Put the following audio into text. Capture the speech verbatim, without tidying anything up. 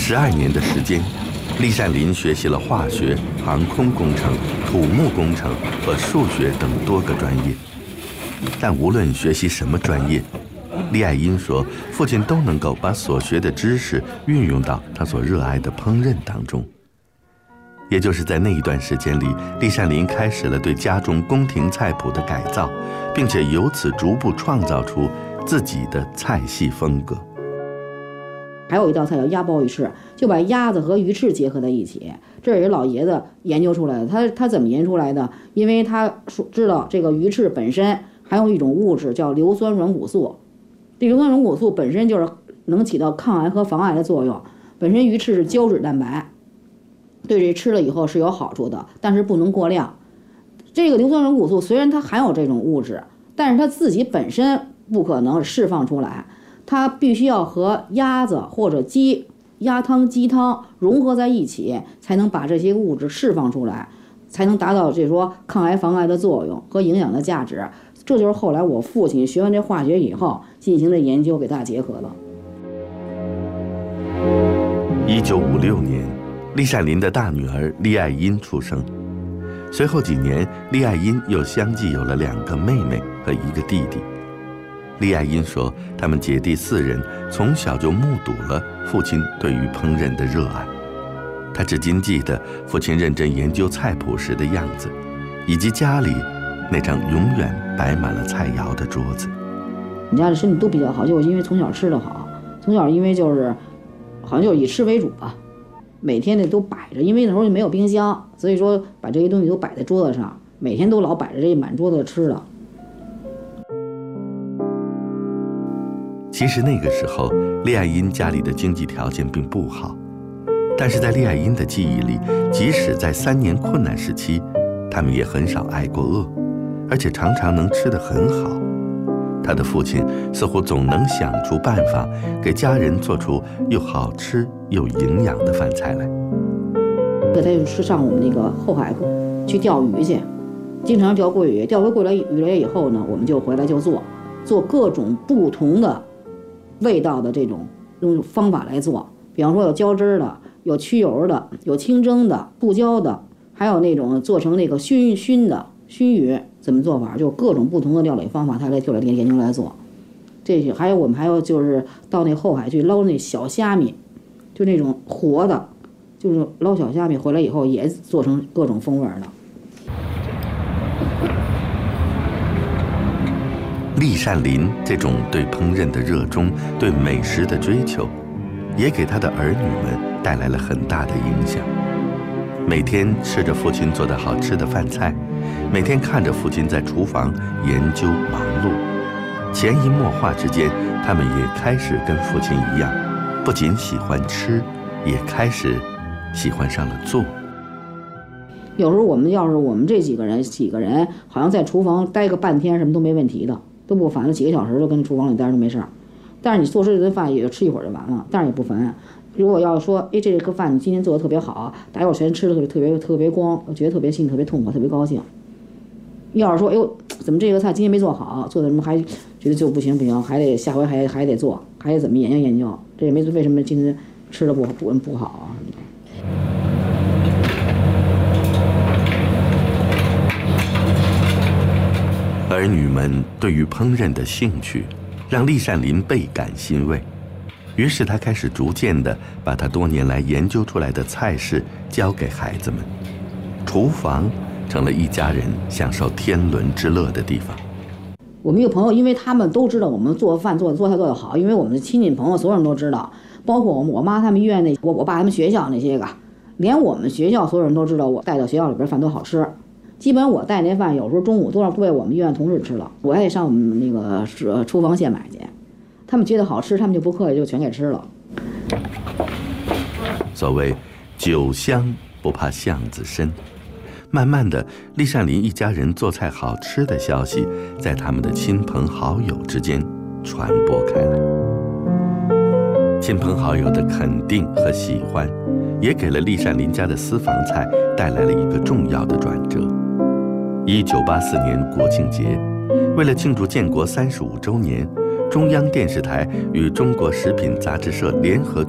十二年的时间，厉善林学习了化学、航空工程、土木工程和数学等多个专业。但无论学习什么专业，厉爱英说，父亲都能够把所学的知识运用到他所热爱的烹饪当中。也就是在那一段时间里，厉善林开始了对家中宫廷菜谱的改造，并且由此逐步创造出自己的菜系风格。 还有一道菜叫鸭鲍鱼翅，就把鸭子和鱼翅结合在一起，这也是老爷子研究出来的。他他怎么研究出来的？因为他知道这个鱼翅本身含有一种物质叫硫酸软骨素，这硫酸软骨素本身就是能起到抗癌和防癌的作用。本身鱼翅是胶质蛋白，对这吃了以后是有好处的，但是不能过量。这个硫酸软骨素虽然它含有这种物质，但是它自己本身不可能释放出来，它必须要和鸭子或者鸡、鸭汤、鸡汤融合在一起，才能把这些物质释放出来，才能达到这说抗癌防癌的作用和营养的价值。这就是后来我父亲学完这化学以后进行的研究，给它结合了。 一九五六年，厉善林的大女儿厉爱英出生。随后几年，厉爱英又相继有了两个妹妹和一个弟弟。厉爱英说，他们姐弟四人从小就目睹了父亲对于烹饪的热爱。他至今记得父亲认真研究菜谱时的样子，以及家里那张永远摆满了菜肴的桌子。 你家的身体都比较好，就是因为从小吃得好，从小因为就是好像就是以吃为主吧，每天的都摆着，因为那时候就没有冰箱，所以说把这些东西都摆在桌子上，每天都老摆着这满桌子的吃的。 其实那个时候，厉爱英家里的经济条件并不好，但是在厉爱英的记忆里，即使在三年困难时期，他们也很少挨过饿，而且常常能吃得很好。他的父亲似乎总能想出办法，给家人做出又好吃又营养的饭菜来。 他就吃上我们那个后海去钓鱼去，经常钓桂鱼，钓回桂来鱼来以后呢，我们就回来就做，做各种不同的味道的这种用方法来做。比方说有浇汁的，有去油的，有清蒸的，不浇的，还有那种做成那个熏熏的熏鱼，怎么做法？就各种不同的料理方法，他来就来研究来做。这些还有我们还有就是到那后海去捞那小虾米，就那种活的，就是捞小虾米回来以后也做成各种风味的。 厉善林这种对烹饪的热衷，对美食的追求，也给他的儿女们带来了很大的影响。每天吃着父亲做的好吃的饭菜，每天看着父亲在厨房研究忙碌，潜移默化之间，他们也开始跟父亲一样，不仅喜欢吃，也开始喜欢上了做。 有时候我们要是我们这几个人几个人好像在厨房待个半天什么都没问题的，都不烦了，几个小时就跟厨房里待着都没事儿。但是你做出这顿饭也就吃一会儿就完了，但是也不烦。如果要说，哎，这个饭你今天做的特别好，大家伙全吃的特别特别特别光，我觉得特别心特别痛快，特别高兴。要是说，哎呦，怎么这个菜今天没做好，做的什么还觉得就不行不行，还得下回还还得做，还得怎么研究研究，这也没为什么今天吃的不不不好啊。 儿女们对于烹饪的兴趣，让厉善林倍感欣慰。于是他开始逐渐地把他多年来研究出来的菜式教给孩子们，厨房成了一家人享受天伦之乐的地方。 我们一个朋友，因为他们都知道我们做饭做做菜做得好，因为我们的亲戚朋友所有人都知道，包括我们我妈他们医院那我我爸他们学校那些个，连我们学校所有人都知道我带到学校里边饭都好吃。基本我带那饭有时候中午都让为我们医院同事吃了，我还得上我们那个厨房现买去。他们觉得好吃，他们就不客气，就全给吃了。 所谓酒香不怕巷子深，慢慢的，厉善林一家人做菜好吃的消息在他们的亲朋好友之间传播开来。亲朋好友的肯定和喜欢，也给了厉善林家的私房菜带来了一个重要的转折。一九八四年国庆节，为了庆祝建国三十五周年，中央电视台与中国食品杂志社联合